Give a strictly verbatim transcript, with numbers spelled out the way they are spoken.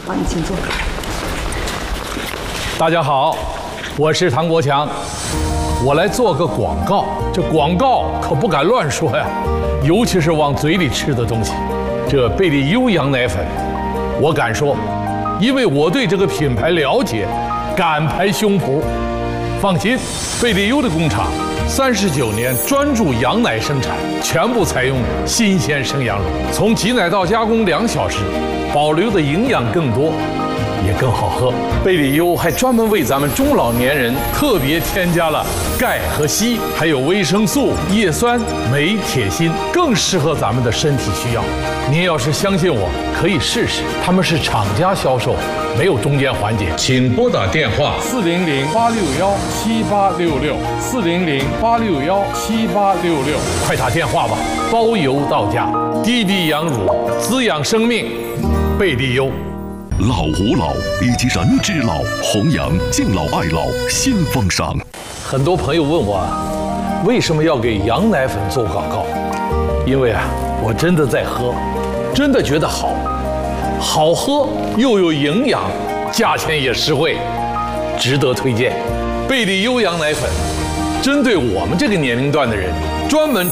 好，你请坐。 大家好，我是唐国强，我来做个广告。这广告可不敢乱说呀，尤其是往嘴里吃的东西。这贝利优羊奶粉，我敢说，因为我对这个品牌了解，敢拍胸脯。放心，贝利优的工厂三十九年专注羊奶生产，全部采用新鲜生羊乳，从挤奶到加工两小时，保留的营养更多，也更好喝。贝利优还专门为咱们中老年人特别添加了钙和硒，还有维生素、叶酸、镁、铁、锌，更适合咱们的身体需要。您要是相信我，可以试试。他们是厂家销售，没有中间环节。请拨打电话四零零八六幺七八六六四零零八六幺七八六六，快打电话吧，包邮到家。滴滴羊乳，滋养生命，贝利优。 老吾老以及人之老，弘扬敬老爱老新风尚。 很多朋友问我，为什么要给羊奶粉做广告？因为啊，我真的在喝，真的觉得好，好喝又有营养，价钱也实惠，值得推荐。贝利优羊奶粉，针对我们这个年龄段的人，专门